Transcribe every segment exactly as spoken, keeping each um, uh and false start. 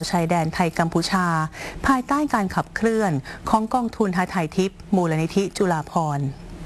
ชายแดนไทยกัมพูชาภายใต้การขับเคลื่อนของกองทุนหทัยทิพย์มูลนิธิจุฬาภรณ์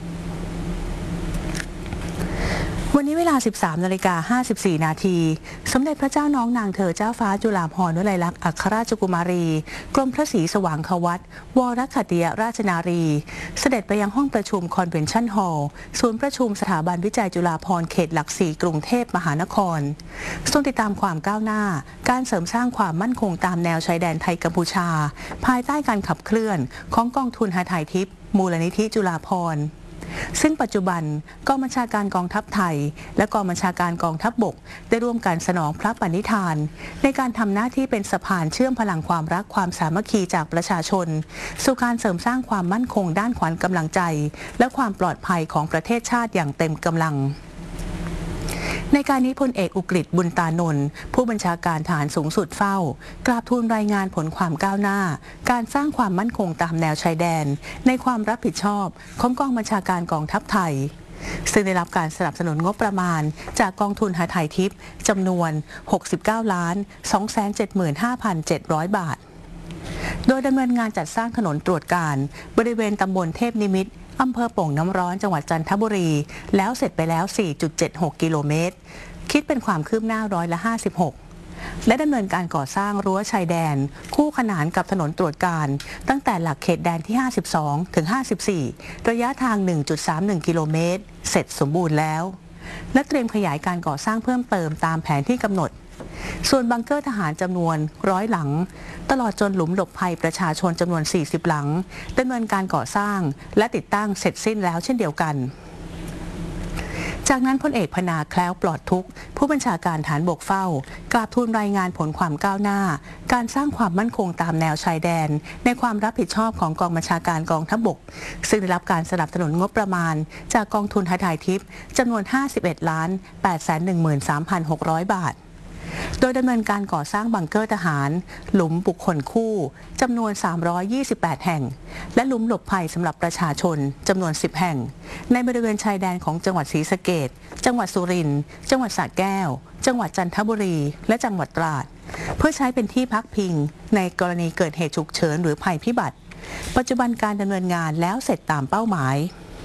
วันนี้เวลา สิบสามนาฬิกาห้าสิบสี่ นาทีสมเด็จพระเจ้าน้องนางเธอเจ้าฟ้าจุฬาภรณ์วลัยลักษณ์อัครราชกุมารีกรมพระศรีสว่างควัตวรคัตติยราชนารีเสด็จไปยังห้องประชุมคอนเวนชั่นฮอลล์ศูนย์ประชุมสถาบันวิจัยจุฬาภรณ์เขตหลักสี่กรุงเทพมหานครทรงติดตามความก้าวหน้าการเสริมสร้างความมั่นคงตามแนวชายแดนไทยกัมพูชาภายใต้การขับเคลื่อนของกองทุนหทัยทิพย์มูลนิธิจุฬาภรณ์ซึ่งปัจจุบันกองบัญชาการกองทัพไทยและกองบัญชาการกองทัพบกได้ร่วมกันสนองพระปณิธานในการทำหน้าที่เป็นสะพานเชื่อมพลังความรักความสามัคคีจากประชาชนสู่การเสริมสร้างความมั่นคงด้านขวัญกำลังใจและความปลอดภัยของประเทศชาติอย่างเต็มกำลังในการนี้พลเอกอุกฤษบุญตานนท์ผู้บัญชาการทหารสูงสุดเฝ้ากราบทูลรายงานผลความก้าวหน้าการสร้างความมั่นคงตามแนวชายแดนในความรับผิดชอบของกองบัญชาการกองทัพไทยซึ่งได้รับการสนับสนุนงบประมาณจากกองทุนหทัยทิพย์จำนวน หกสิบเก้าล้าน สองแสนเจ็ดหมื่นห้าพันเจ็ดร้อย บาทโดยดำเนินงานจัดสร้างถนนตรวจการบริเวณตำบลเทพนิมิตรอำเภอโป่งน้ำร้อนจังหวัดจันทบุรีแล้วเสร็จไปแล้ว สี่จุดเจ็ดหก กิโลเมตรคิดเป็นความคืบหน้าร้อยละห้าสิบหกและดำเนินการก่อสร้างรั้วชายแดนคู่ขนานกับถนนตรวจการตั้งแต่หลักเขตแดนที่ห้าสิบสองถึงห้าสิบสี่ระยะทาง หนึ่งจุดสามหนึ่ง กิโลเมตรเสร็จสมบูรณ์แล้วและเตรียมขยายการก่อสร้างเพิ่มเติมตามแผนที่กำหนดส่วนบังเกอร์ทหารจำนวนร้อยหลังตลอดจนหลุมหลบภัยประชาชนจำนวนสี่สิบหลังดำเนินการก่อสร้างและติดตั้งเสร็จสิ้นแล้วเช่นเดียวกันจากนั้นพลเอกพนาแคล้วปลอดทุกข์ผู้บัญชาการฐานบกเฝ้ากราบทูลรายงานผลความก้าวหน้าการสร้างความมั่นคงตามแนวชายแดนในความรับผิดชอบของกองบัญชาการกองทัพบกซึ่งได้รับการสนับสนุนงบประมาณจากกองทุนหทัยทิพย์จำนวน ห้าสิบเอ็ดล้าน แปดแสนหนึ่งหมื่นสามพันหกร้อย บาทโดยดำเนินการก่อสร้างบังเกอร์ทหารหลุมบุคคลคู่จำนวนสามร้อยยี่สิบแปดแห่งและหลุมหลบภัยสำหรับประชาชนจำนวนสิบแห่งในบริเวณชายแดนของจังหวัดศรีสะเกษจังหวัดสุรินทร์จังหวัดสระแก้วจังหวัดจันทบุรีและจังหวัดตราดเพื่อใช้เป็นที่พักพิงในกรณีเกิดเหตุฉุกเฉินหรือภัยพิบัติปัจจุบันการดำเนินงานแล้วเสร็จตามเป้าหมาย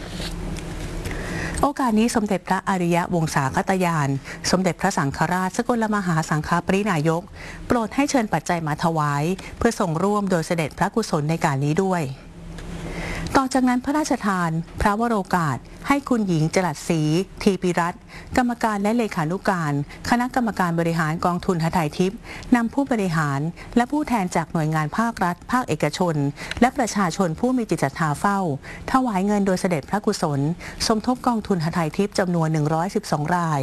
โอกาสนี้สมเด็จพระอริยวงศาคตยานสมเด็จพระสังฆราชสกลมหาสังฆปรินายกโปรดให้เชิญปัจจัยมาถวายเพื่อส่งร่วมโดยเสด็จพระกุศลในการนี้ด้วยต่อจากนั้นพระราชทานพระวโรกาสให้คุณหญิงจรัสศรีทีปิรัตน์กรรมการและเลขานุการคณะกรรมการบริหารกองทุนหทัยทิพย์นำผู้บริหารและผู้แทนจากหน่วยงานภาครัฐภาคเอกชนและประชาชนผู้มีจิตศรัทธาเฝ้าถวายเงินโดยเสด็จพระกุศลสมทบกองทุนหทัยทิพย์จำนวนหนึ่งร้อยสิบสองราย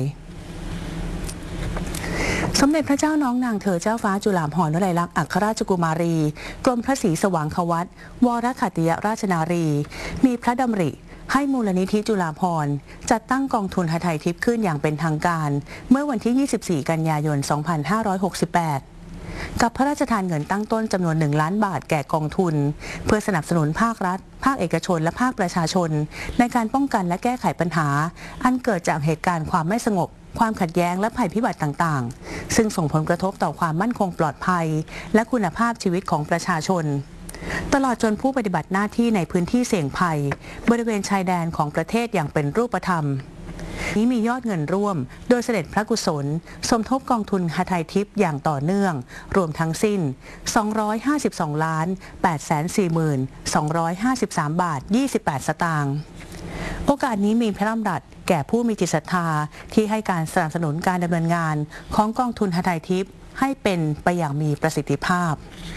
สมเด็จพระเจ้าน้องนางเธอเจ้าฟ้าจุฬาภรณ์วลัยลักษณ์อัครราชกุมารีกรมพระศรีสว่างควัตวรคัตติยราชนารีมีพระดำริให้มูลนิธิจุฬาภรณ์จัดตั้งกองทุนหทัยทิพย์ขึ้นอย่างเป็นทางการเมื่อวันที่ ยี่สิบสี่ กันยายน สองพันห้าร้อยหกสิบแปด กับพระราชทานเงินตั้งต้นจำนวนหนึ่งล้านบาทแก่กองทุนเพื่อสนับสนุนภาครัฐภาคเอกชนและภาคประชาชนในการป้องกันและแก้ไขปัญหาอันเกิดจากเหตุการณ์ความไม่สงบความขัดแย้งและภัยพิบัติต่างๆซึ่งส่งผลกระทบต่อความมั่นคงปลอดภัยและคุณภาพชีวิตของประชาชนตลอดจนผู้ปฏิบัติหน้าที่ในพื้นที่เสี่ยงภัยบริเวณชายแดนของประเทศอย่างเป็นรูปธรรมนี้มียอดเงินร่วมโดยเสด็จพระกุศลสมทบกองทุนหทัยทิพย์อย่างต่อเนื่องรวมทั้งสิ้น สองร้อยห้าสิบสองล้าน แปดแสนสี่หมื่น สองร้อยห้าสิบสาม บาท ยี่สิบแปด สตางค์โอกาสนี้มีพระดำรัสแก่ผู้มีจิตศรัทธาที่ให้การสนับสนุนการดำเนินงานของกองทุนหทัยทิพย์ให้เป็นไปอย่างมีประสิทธิภาพ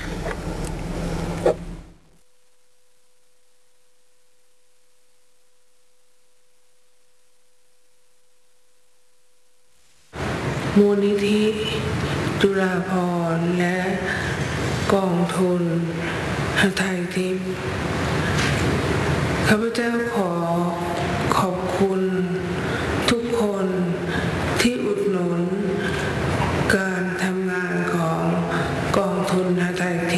มูลนิธิจุฬาภรณ์และกองทุนหทัยทิพย์ข้าพเจ้าขอขอบคุณทุกคนที่อุดหนุนการทำงานของกองทุนหทัย